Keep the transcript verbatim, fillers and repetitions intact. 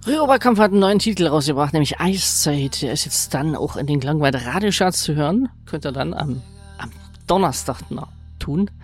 Rüberoberkampf hat einen neuen Titel rausgebracht, nämlich Eiszeit. Der ist jetzt dann auch in den Klangwald Radiocharts zu hören. Könnt ihr dann am, am Donnerstag noch tun.